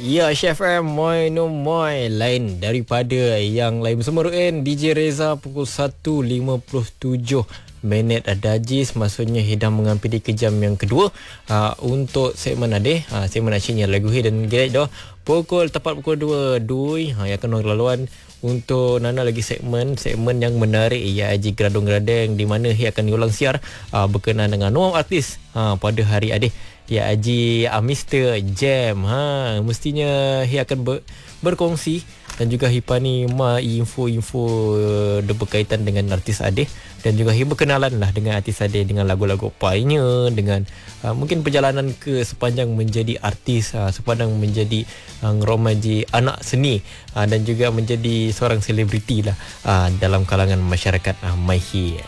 Ya, Chef M, moi no moi. Lain daripada yang lain bersama Ruin, DJ Reza pukul 1.57 minit Dajis. Maksudnya hidang mengampiri ke jam yang kedua untuk segmen Adeh, segmen Achinnya Lagu Hit dan Gerek dah. Tepat pukul 2 yang akan laluan untuk Nana lagi segmen yang menarik, ia Haji Geradong-Geradeng, di mana ia akan diulang siar berkenaan dengan Noam artis pada hari Adeh. Ya, Haji Mr. Jam. Mestinya ia akan berkongsi dan juga hipani info-info berkaitan dengan artis Adeh, dan juga berkenalan lah dengan artis Adeh, dengan lagu-lagu painya, dengan mungkin perjalanan ke sepanjang menjadi artis, sepanjang menjadi ngeromaji anak seni, dan juga menjadi seorang selebriti lah dalam kalangan masyarakat Maihi.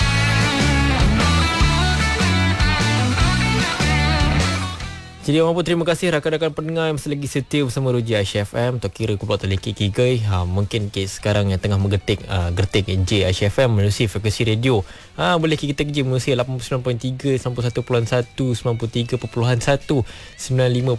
Jadi orang pun terima kasih rakan-rakan pendengar yang masih lagi setia bersama Ruji Aisyah FM. Tak kira kumpul terlekik kigai. Mungkin sekarang yang tengah gertik J Aisyah FM menerusi frekuensi radio. Boleh kita kerja menerusi 89.3, 91.1, 93.1, 95.6, 96.7, 99.9,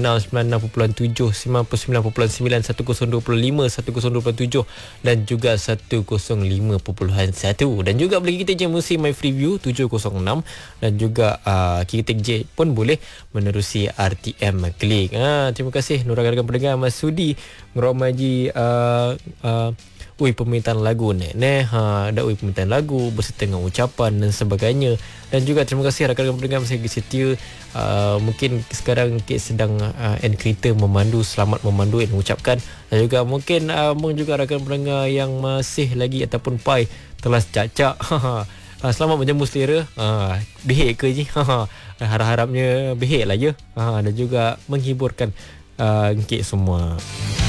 102.5, 102.7 dan juga 105.1. Dan juga boleh kita je menerusi My Freeview 706, dan juga kita je pun boleh menerusi RTM Klik. Terima kasih rakan-rakan pendengar Mas Sudi ngeromaji permintaan lagu ada permintaan lagu berserta dengan ucapan dan sebagainya. Dan juga terima kasih rakan-rakan pendengar masih lagi setia. Mungkin sekarang sedang kereta memandu, selamat memandu yang mengucapkan. Dan juga mungkin juga rakan pendengar yang masih lagi ataupun pai telah cacak. Selamat menjamu selera. Behek ke je? Harap-harapnya behek lah je. Dan juga menghiburkan semua.